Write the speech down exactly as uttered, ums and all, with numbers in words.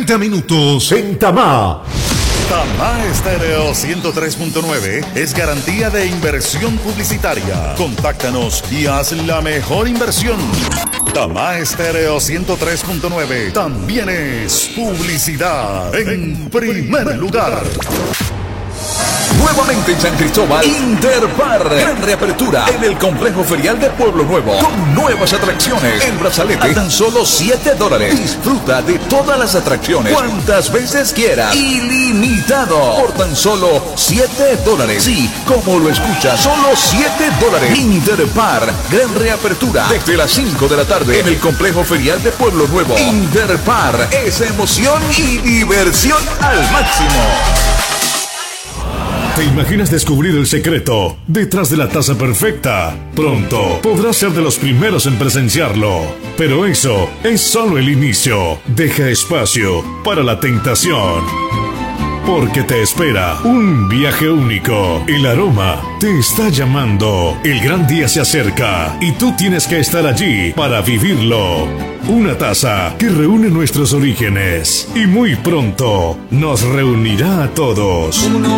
treinta minutos en Tamá. Tamá Estéreo ciento tres punto nueve es garantía de inversión publicitaria. Contáctanos y haz la mejor inversión. Tamá Estéreo ciento tres punto nueve también es publicidad en primer lugar. Nuevamente en San Cristóbal, Interpar, gran reapertura en el complejo ferial de Pueblo Nuevo, con nuevas atracciones. El brazalete a tan solo siete dólares. Disfruta de todas las atracciones cuantas veces quieras, ilimitado, por tan solo siete dólares. Sí, como lo escuchas, solo siete dólares. Interpar, gran reapertura desde las cinco de la tarde en el complejo ferial de Pueblo Nuevo. Interpar es emoción y diversión al máximo. ¿Te imaginas descubrir el secreto detrás de la taza perfecta? Pronto podrás ser de los primeros en presenciarlo. Pero eso es solo el inicio. Deja espacio para la tentación. Porque te espera un viaje único. El aroma te está llamando. El gran día se acerca y tú tienes que estar allí para vivirlo. Una taza que reúne nuestros orígenes y muy pronto nos reunirá a todos.